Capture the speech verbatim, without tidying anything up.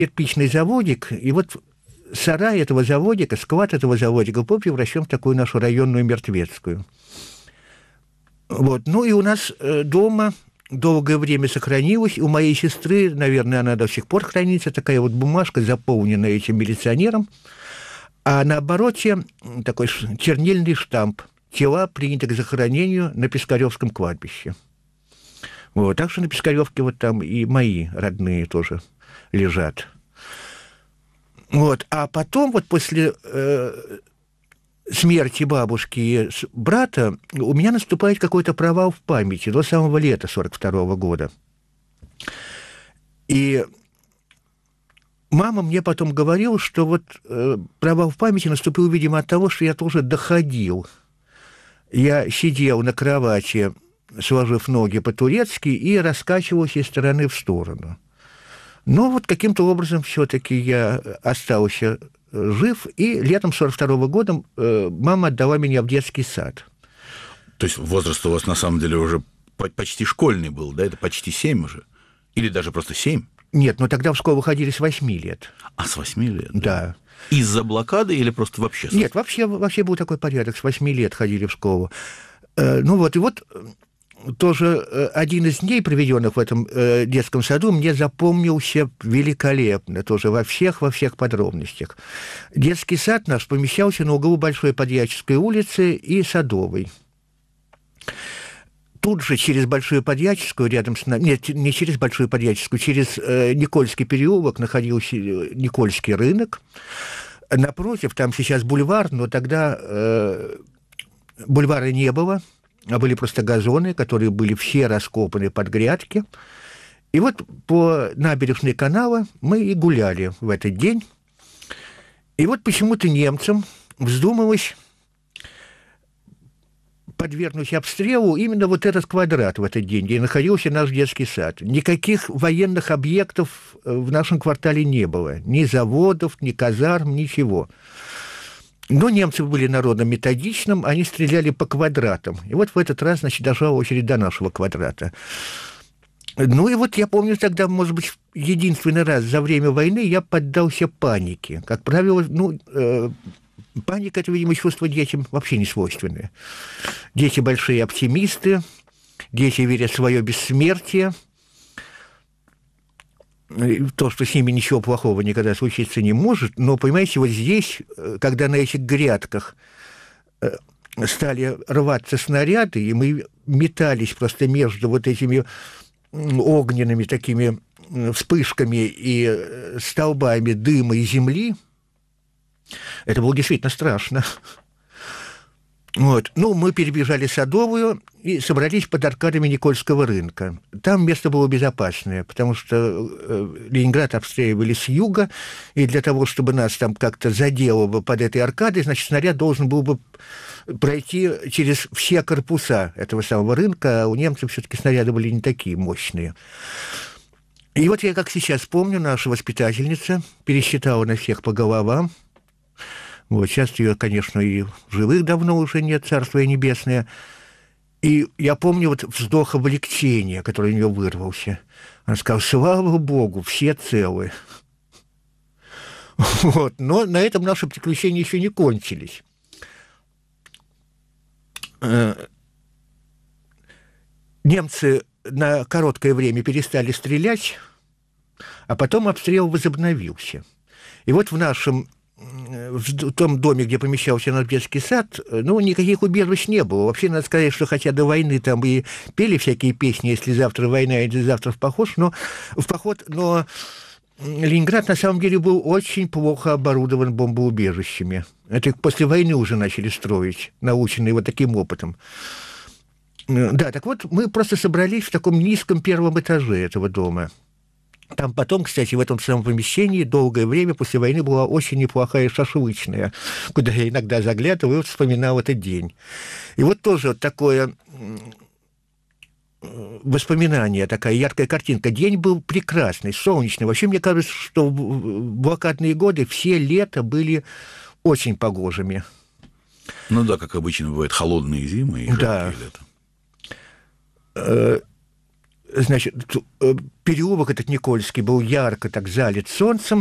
кирпичный заводик, и вот сарай этого заводика, склад этого заводика был превращен в такую нашу районную мертвецкую. Вот. Ну и у нас дома долгое время сохранилась, у моей сестры, наверное, она до сих пор хранится, такая вот бумажка, заполненная этим милиционером, а на обороте такой чернильный штамп: «Тела приняты к захоронению на Пискаревском кладбище». Вот. Так что на Пискаревке вот там и мои родные тоже лежат. Вот. А потом, вот после э, смерти бабушки и брата, у меня наступает какой-то провал в памяти до самого лета сорок второго года. И мама мне потом говорила, что вот э, провал в памяти наступил, видимо, от того, что я тоже доходил. Я сидел на кровати, сложив ноги по-турецки, и раскачивался из стороны в сторону. Но вот каким-то образом все-таки я остался жив, и летом сорок второго года э, мама отдала меня в детский сад. То есть возраст у вас на самом деле уже почти школьный был, да? Это почти семь уже? Или даже просто семь? Нет, но тогда в школу ходили с восьми лет. А, с восьми лет? Да. да. Из-за блокады или просто вообще? Нет, вообще, вообще был такой порядок, с восьми лет ходили в школу. Э, ну вот, и вот тоже один из дней, проведенных в этом э, детском саду, мне запомнился великолепно, тоже во всех, во всех подробностях. Детский сад наш помещался на углу Большой Подьяческой улицы и Садовой. Тут же через Большую Подьяческую, рядом с нами, нет, не через Большую Подьяческую, через э, Никольский переулок находился Никольский рынок. Напротив, там сейчас бульвар, но тогда э, бульвара не было, а были просто газоны, которые были все раскопаны под грядки. И вот по набережной канала мы и гуляли в этот день. И вот почему-то немцам вздумалось подвергнуть обстрелу именно вот этот квадрат в этот день, где находился наш детский сад. Никаких военных объектов в нашем квартале не было. Ни заводов, ни казарм, ничего. Но немцы были народом методичным, они стреляли по квадратам. И вот в этот раз, значит, дошла очередь до нашего квадрата. Ну и вот я помню тогда, может быть, единственный раз за время войны я поддался панике. Как правило, ну, э, паника – это, видимо, чувство детям вообще не свойственное. Дети большие оптимисты, дети верят в свое бессмертие. То, что с ними ничего плохого никогда случиться не может, но, понимаете, вот здесь, когда на этих грядках стали рваться снаряды, и мы метались просто между вот этими огненными такими вспышками и столбами дыма и земли, это было действительно страшно. Вот. Ну, мы перебежали Садовую и собрались под аркадами Никольского рынка. Там место было безопасное, потому что э, Ленинград обстреливали с юга, и для того, чтобы нас там как-то задело бы под этой аркадой, значит, снаряд должен был бы пройти через все корпуса этого самого рынка, а у немцев все-таки снаряды были не такие мощные. И вот я, как сейчас помню, наша воспитательница пересчитала на всех по головам. Вот, сейчас ее, конечно, и живых давно уже нет, царствие небесное. И я помню вот вздох облегчения, который у нее вырвался. Она сказала: слава Богу, все целы. Вот. Но на этом наши приключения еще не кончились. Немцы на короткое время перестали стрелять, а потом обстрел возобновился. И вот в нашем в том доме, где помещался наш детский сад, ну, никаких убежищ не было. Вообще, надо сказать, что хотя до войны там и пели всякие песни, если завтра война, если завтра в поход, но, в поход, но Ленинград, на самом деле, был очень плохо оборудован бомбоубежищами. Это после войны уже начали строить, наученные вот таким опытом. Да, так вот, мы просто собрались в таком низком первом этаже этого дома. Там потом, кстати, в этом самом помещении долгое время после войны была очень неплохая шашлычная, куда я иногда заглядывал и вспоминал этот день. И вот тоже вот такое воспоминание, такая яркая картинка. День был прекрасный, солнечный. Вообще, мне кажется, что в блокадные годы все лета были очень погожими. Ну да, как обычно бывает, холодные зимы и жаркие да. лета. значит, переулок этот Никольский был ярко так залит солнцем,